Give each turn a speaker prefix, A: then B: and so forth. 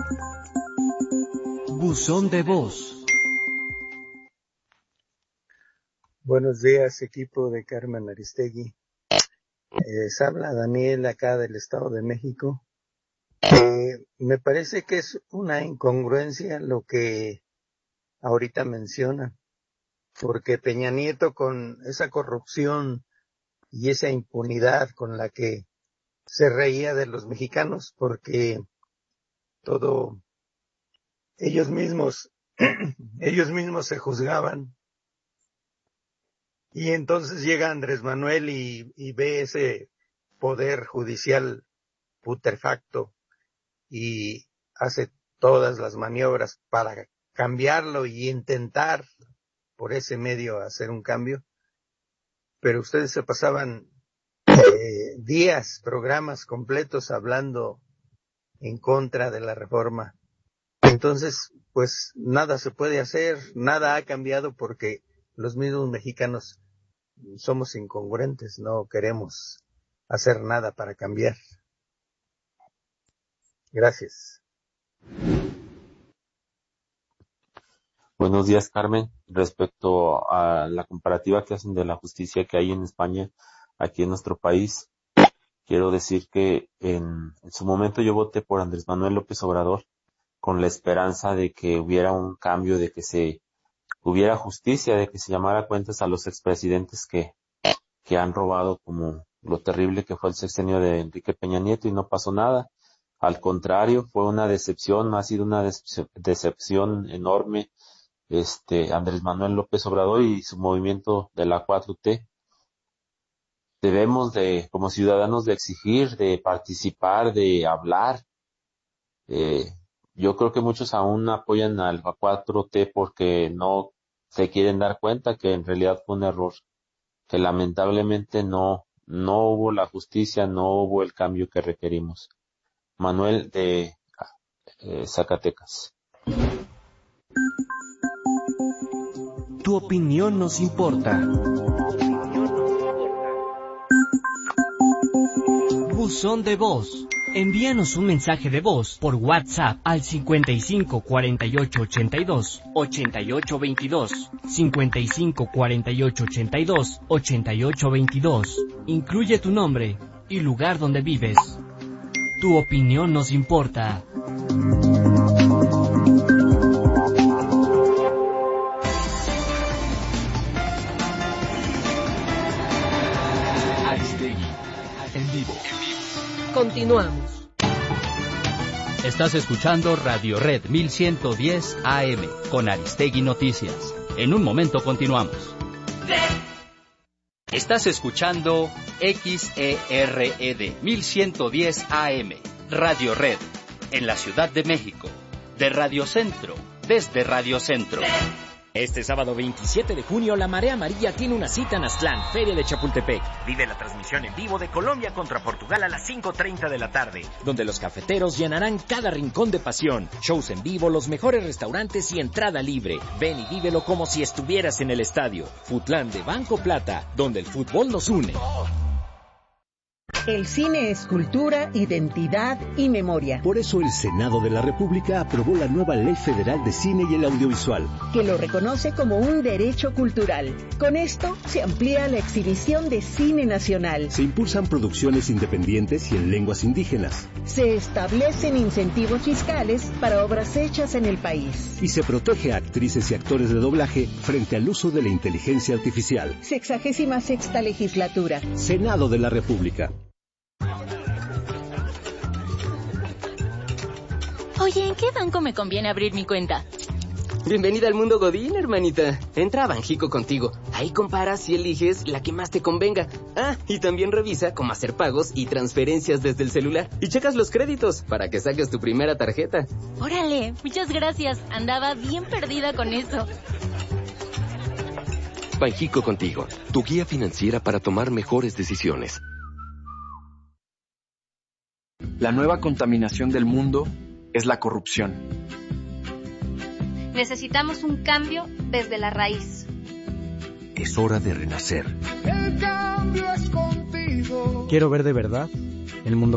A: Buzón de voz.
B: Buenos días, equipo de Carmen Aristegui. Se habla Daniel acá del Estado de México. Me parece que es una incongruencia lo que ahorita menciona, porque Peña Nieto, con esa corrupción y esa impunidad con la que se reía de los mexicanos, porque todo ellos mismos se juzgaban, y entonces llega Andrés Manuel y ve ese poder judicial putrefacto y hace todas las maniobras para cambiarlo y intentar por ese medio hacer un cambio. Pero ustedes se pasaban días, programas completos hablando en contra de la reforma. Entonces, pues nada se puede hacer, nada ha cambiado, porque los mismos mexicanos somos incongruentes, no queremos hacer nada para cambiar. Gracias.
C: Buenos días, Carmen. Respecto a la comparativa que hacen de la justicia que hay en España, aquí en nuestro país, quiero decir que en su momento yo voté por Andrés Manuel López Obrador con la esperanza de que hubiera un cambio, de que se hubiera justicia, de que se llamara cuentas a los expresidentes que han robado, como lo terrible que fue el sexenio de Enrique Peña Nieto, y no pasó nada. Al contrario, fue una decepción, ha sido una decepción enorme Andrés Manuel López Obrador y su movimiento de la 4T. Debemos como ciudadanos, de exigir, de participar, de hablar. Yo creo que muchos aún apoyan a la 4T porque no se quieren dar cuenta que en realidad fue un error, que lamentablemente no hubo la justicia, no hubo el cambio que requerimos. Manuel de Zacatecas.
A: Tu opinión nos importa. Buzón de voz. Envíanos un mensaje de voz por WhatsApp al 55 48 82 88 22, 55 48 82 88 22. Incluye tu nombre y lugar donde vives. Tu opinión nos importa.
D: Aristegui, en vivo.
E: Continuamos.
D: Estás escuchando Radio Red 1110 AM con Aristegui Noticias. En un momento continuamos. Estás escuchando XERED 1110 AM, Radio Red, en la Ciudad de México. De Radio Centro, desde Radio Centro.
F: Este sábado 27 de junio, la Marea Amarilla tiene una cita en Aztlán, Feria de Chapultepec. Vive la transmisión en vivo de Colombia contra Portugal a las 5:30 de la tarde, donde los cafeteros llenarán cada rincón de pasión. Shows en vivo, los mejores restaurantes y entrada libre. Ven y vívelo como si estuvieras en el estadio. Futlán de Banco Plata, donde el fútbol nos une.
E: El cine es cultura, identidad y memoria.
G: Por eso el Senado de la República aprobó la nueva Ley Federal de Cine y el Audiovisual,
E: que lo reconoce como un derecho cultural. Con esto se amplía la exhibición de cine nacional.
G: Se impulsan producciones independientes y en lenguas indígenas.
E: Se establecen incentivos fiscales para obras hechas en el país.
G: Y se protege a actrices y actores de doblaje frente al uso de la inteligencia artificial.
E: 66ª legislatura.
G: Senado de la República.
H: Oye, ¿en qué banco me conviene abrir mi cuenta?
I: Bienvenida al mundo Godín, hermanita. Entra a Banjico Contigo. Ahí comparas y eliges la que más te convenga. Ah, y también revisa cómo hacer pagos y transferencias desde el celular. Y checas los créditos para que saques tu primera tarjeta.
H: Órale, muchas gracias. Andaba bien perdida con eso.
J: Banjico Contigo, tu guía financiera para tomar mejores decisiones.
K: La nueva contaminación del mundo es la corrupción.
L: Necesitamos un cambio desde la raíz.
J: Es hora de renacer.
M: El cambio es contigo.
N: Quiero ver de verdad el mundo